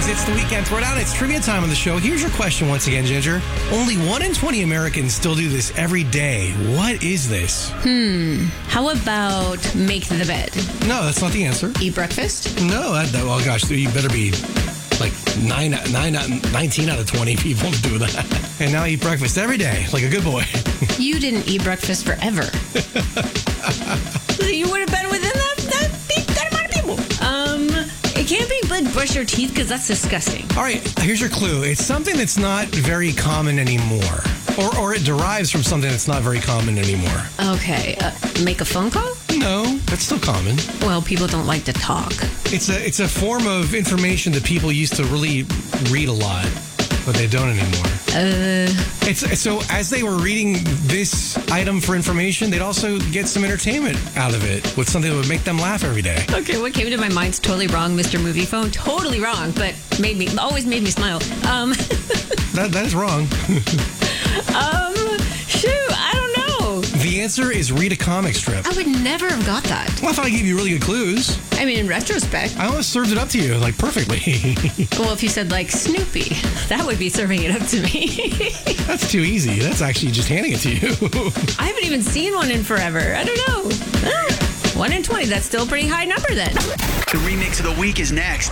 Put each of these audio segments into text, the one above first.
Greetings, it's the Weekend Throwdown. It's trivia time on the show. Here's your question once again, Ginger. Only 1 in 20 Americans still do this every day. What is this? How about make the bed? No, that's not the answer. Eat breakfast? No, oh gosh, you better be like 19 out of 20 people do that. And now eat breakfast every day, like a good boy. You didn't eat breakfast forever. You would have been within that amount of people. It can't be like brush your teeth because that's disgusting. All right, here's your clue. It's something that's not very common anymore. Or it derives from something that's not very common anymore. Okay, make a phone call? No, that's still common. Well, people don't like to talk. It's a form of information that people used to really read a lot, but they don't anymore. It's so as they were reading this item for information, they'd also get some entertainment out of it with something that would make them laugh every day. Okay, what came to my mind's totally wrong, Mr. Movie Phone. Totally wrong, but always made me smile. That is wrong. Shoot, I don't know. The answer is read a comic strip. I would never have got that. Well, I thought I gave you really good clues. I mean, in retrospect. I almost served it up to you, like, perfectly. Well, if you said, like, Snoopy, that would be serving it up to me. That's too easy. That's actually just handing it to you. I haven't even seen one in forever. I don't know. 1 in 20, that's still a pretty high number then. The remix of the week is next.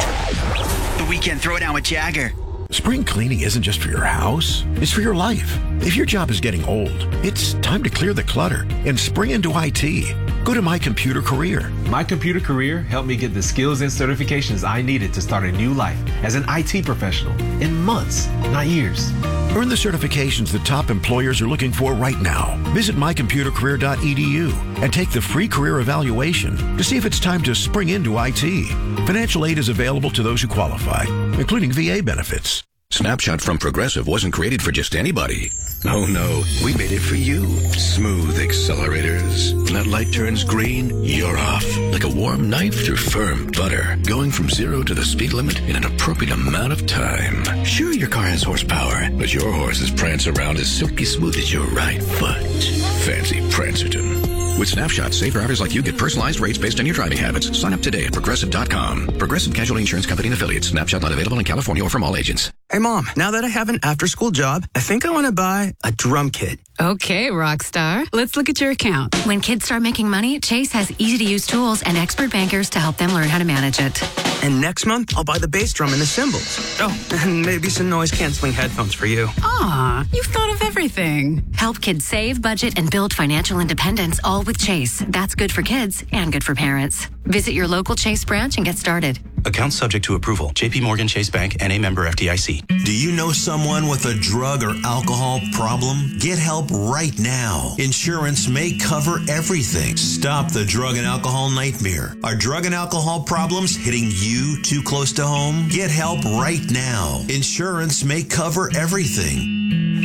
The Weekend Throwdown with Jagger. Spring cleaning isn't just for your house, it's for your life. If your job is getting old, it's time to clear the clutter and spring into IT. Go to My Computer Career. My Computer Career helped me get the skills and certifications I needed to start a new life as an IT professional in months, not years. Earn the certifications that top employers are looking for right now. Visit mycomputercareer.edu and take the free career evaluation to see if it's time to spring into IT. Financial aid is available to those who qualify, including VA benefits. Snapshot from Progressive wasn't created for just anybody. Oh no, we made it for you. Smooth accelerators. When that light turns green, you're off. Like a warm knife through firm butter. Going from 0 to the speed limit in an appropriate amount of time. Sure, your car has horsepower, but your horses prance around as silky smooth as your right foot. Fancy Prancerton. With Snapshot, safe drivers like you get personalized rates based on your driving habits. Sign up today at Progressive.com. Progressive Casualty Insurance Company and Affiliates. Snapshot not available in California or from all agents. Hey, Mom, now that I have an after-school job, I think I want to buy a drum kit. Okay, rock star. Let's look at your account. When kids start making money, Chase has easy-to-use tools and expert bankers to help them learn how to manage it. And next month, I'll buy the bass drum and the cymbals. Oh, and maybe some noise-canceling headphones for you. Aw, you've thought of everything. Help kids save, budget, and build financial independence, all with Chase. That's good for kids and good for parents. Visit your local Chase branch and get started. Account subject to approval. J.P. Morgan Chase Bank, N.A. member FDIC. Do you know someone with a drug or alcohol problem? Get help right now. Insurance may cover everything. Stop the drug and alcohol nightmare. Are drug and alcohol problems hitting you too close to home? Get help right now. Insurance may cover everything.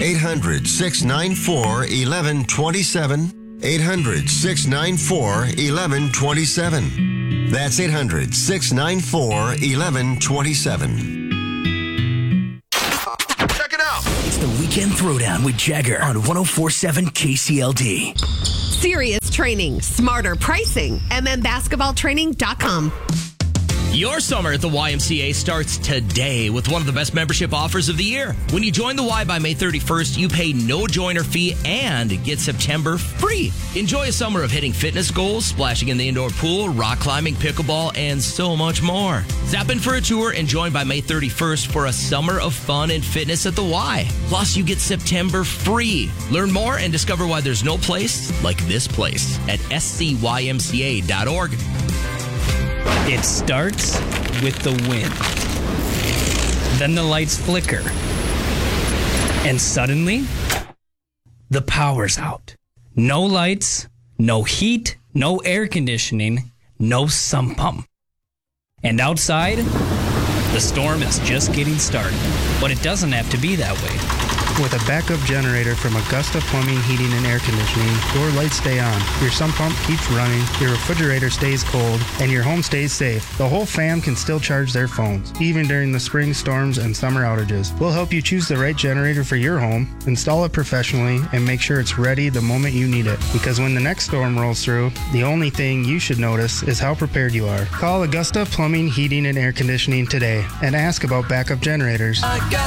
800-694-1127. 800-694-1127. That's 800-694-1127. Check it out. It's the Weekend Throwdown with Jagger on 104.7 KCLD. Serious training, smarter pricing, mmbasketballtraining.com. Your summer at the YMCA starts today with one of the best membership offers of the year. When you join the Y by May 31st, you pay no joiner fee and get September free. Enjoy a summer of hitting fitness goals, splashing in the indoor pool, rock climbing, pickleball, and so much more. Zap in for a tour and join by May 31st for a summer of fun and fitness at the Y. Plus, you get September free. Learn more and discover why there's no place like this place at scymca.org. It starts with the wind. Then the lights flicker. And suddenly, the power's out. No lights, no heat, no air conditioning, no sump pump. And outside, the storm is just getting started. But it doesn't have to be that way. With a backup generator from Augusta Plumbing, Heating, and Air Conditioning, your lights stay on, your sump pump keeps running, your refrigerator stays cold, and your home stays safe. The whole fam can still charge their phones, even during the spring storms and summer outages. We'll help you choose the right generator for your home, install it professionally, and make sure it's ready the moment you need it. Because when the next storm rolls through, the only thing you should notice is how prepared you are. Call Augusta Plumbing, Heating, and Air Conditioning today and ask about backup generators.